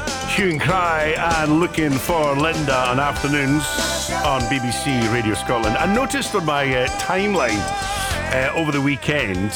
Hue and Cry and Looking for Linda on afternoons on BBC Radio Scotland. I noticed on my timeline over the weekend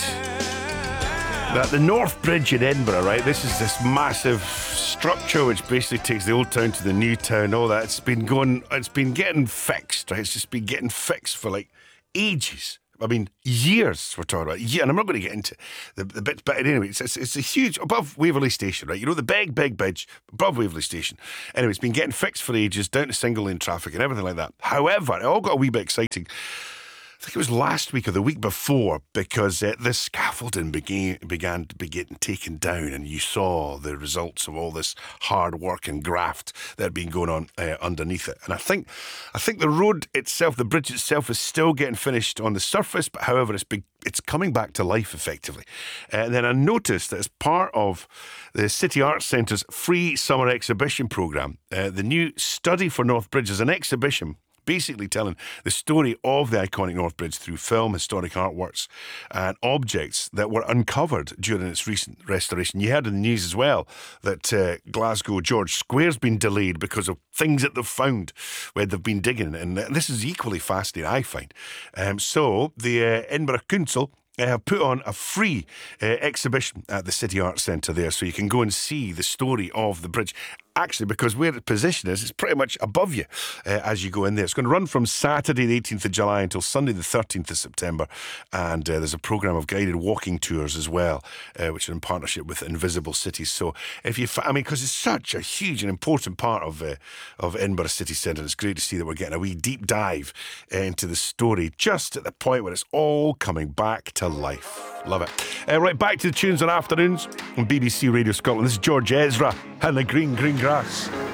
that the North Bridge in Edinburgh, right, this is this massive structure which basically takes the old town to the new town, all that. It's been getting fixed, right? It's just been getting fixed for like ages. I mean, years we're talking about. Yeah, and I'm not going to get into the bits, but anyway, it's a huge, above Waverley Station, right? You know, the big bridge above Waverley Station. Anyway, it's been getting fixed for ages, down to single lane traffic and everything like that. However, it all got a wee bit exciting. I think it was last week or the week before, because the scaffolding began to be getting taken down, and you saw the results of all this hard work and graft that had been going on underneath it. And I think the road itself, the bridge itself, is still getting finished on the surface, but however, it's coming back to life effectively. And then I noticed that as part of the City Arts Centre's free summer exhibition programme, the new Study for North Bridge is an exhibition basically telling the story of the iconic North Bridge through film, historic artworks and objects that were uncovered during its recent restoration. You heard in the news as well that Glasgow George Square's been delayed because of things that they've found where they've been digging, and this is equally fascinating, I find. So the Edinburgh Council have put on a free exhibition at the City Arts Centre there, so you can go and see the story of the bridge. Actually, because where the position is, it's pretty much above you as you go in there. It's going to run from Saturday the 18th of July until Sunday the 13th of September. And there's a programme of guided walking tours as well, which are in partnership with Invisible Cities. So if you, because it's such a huge and important part of Edinburgh City Centre, it's great to see that we're getting a wee deep dive into the story just at the point where it's all coming back to life. Love it. Right, back to the tunes on afternoons on BBC Radio Scotland. This is George Ezra and the Green Grass.